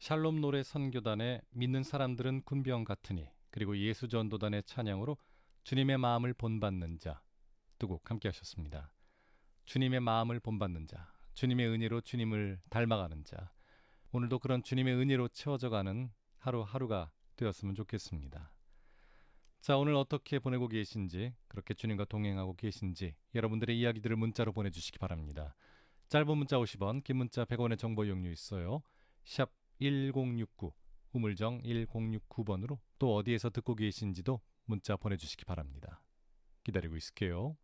샬롬 노래 선교단의 믿는 사람들은 군병 같으니, 그리고 예수전도단의 찬양으로 주님의 마음을 본받는 자 두 곡 함께 하셨습니다. 주님의 마음을 본받는 자, 주님의 은혜로 주님을 닮아가는 자, 오늘도 그런 주님의 은혜로 채워져가는 하루하루가 되었으면 좋겠습니다. 자, 오늘 어떻게 보내고 계신지, 그렇게 주님과 동행하고 계신지 여러분들의 이야기들을 문자로 보내주시기 바랍니다. 짧은 문자 50원, 긴 문자 100원의 정보 이용료 있어요. 샵 1069, 우물정 1069번으로 또 어디에서 듣고 계신지도 문자 보내주시기 바랍니다. 기다리고 있을게요.